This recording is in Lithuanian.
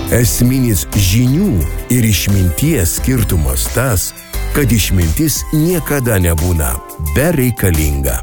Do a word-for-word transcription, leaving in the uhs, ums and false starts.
Esminis žinių ir išminties skirtumas tas, kad išmintis niekada nebūna bereikalinga.